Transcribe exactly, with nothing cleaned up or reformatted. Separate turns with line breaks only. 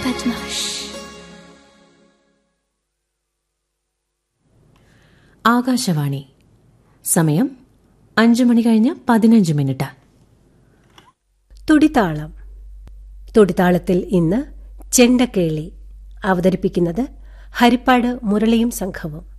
ഫാത്തിമ.
ആകാശവാണി. സമയം അഞ്ചു മണി കഴിഞ്ഞ് പതിനഞ്ച് മിനിറ്റ്.
തുടിതാളം. തുടിതാളത്തിൽ ഇന്ന് ചെണ്ടക്കേളി. അവതരിപ്പിക്കുന്നത് ഹരിപ്പാട് മുരളിയും സംഘവും.